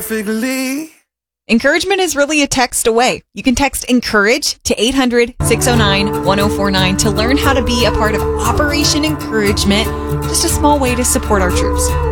perfectly. Encouragement is really a text away. You can text ENCOURAGE to 800-609-1049 to learn how to be a part of Operation Encouragement, just a small way to support our troops.